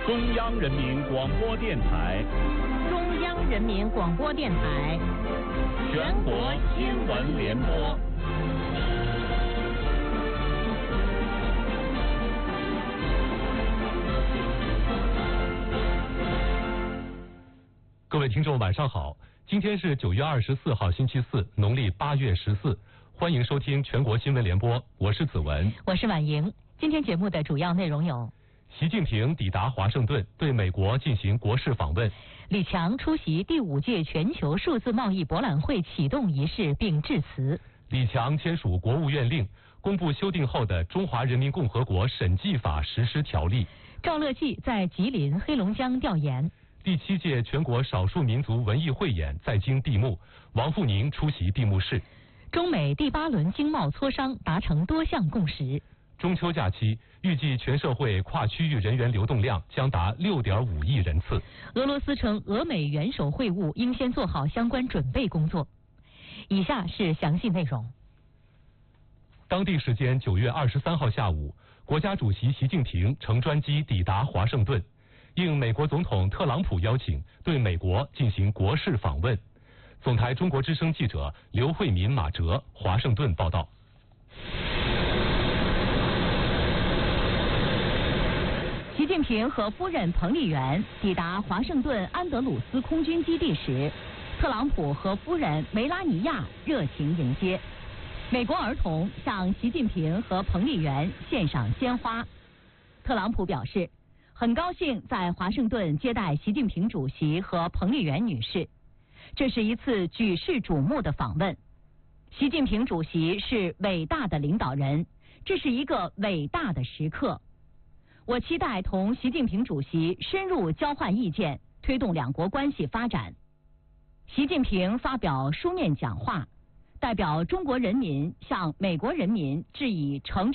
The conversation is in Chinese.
中央人民广播电台， 中央人民广播电台， 全国新闻联播。 各位听众晚上好，今天是9月24号星期四，农历8月14，欢迎收听全国新闻联播，我是子文， 我是婉莹。今天节目的主要内容有： 习近平抵达华盛顿，对美国进行国事访问； 李强出席第5届全球数字贸易博览会启动仪式并致辞； 李强签署国务院令，公布修订后的《中华人民共和国审计法实施条例》； 赵乐际在吉林、黑龙江调研； 第7届全国少数民族文艺汇演在京闭幕，王沪宁出席闭幕式； 中美第8轮经贸磋商达成多项共识。 中秋假期预计全社会跨区域人员流动量将达6.5亿人次。 俄罗斯称俄美元首会晤应先做好相关准备工作。以下是详细内容。 当地时间9月23号下午，国家主席习近平乘专机抵达华盛顿，应美国总统特朗普邀请，对美国进行国事访问。总台中国之声记者刘慧民、马哲华盛顿报道。 习近平和夫人彭丽媛抵达华盛顿安德鲁斯空军基地时，特朗普和夫人梅拉尼亚热情迎接。美国儿童向习近平和彭丽媛献上鲜花。特朗普表示，很高兴在华盛顿接待习近平主席和彭丽媛女士，这是一次举世瞩目的访问。习近平主席是伟大的领导人，这是一个伟大的时刻。我期待同习近平主席深入交换意见，推动两国关系发展。习近平发表书面讲话，代表中国人民向美国人民致以诚